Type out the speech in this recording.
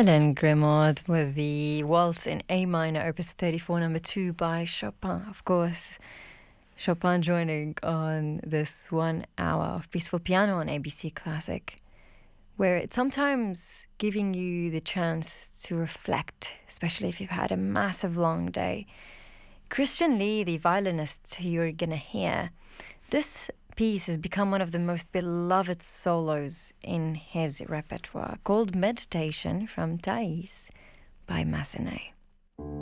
Helen Grimaud with the Waltz in A minor, Opus 34, number 2 by Chopin. Of course, Chopin joining on this 1 hour of Peaceful Piano on ABC Classic, where it's sometimes giving you the chance to reflect, especially if you've had a massive long day. Christian Lee, the violinist who you're going to hear, this piece has become one of the most beloved solos in his repertoire, called Meditation from Thais by Massenet.